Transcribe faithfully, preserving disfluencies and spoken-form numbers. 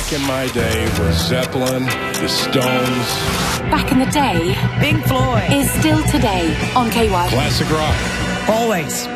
Back in my day was Zeppelin, the Stones. Back in the day, Pink Floyd is still today on K Y. Classic rock. always.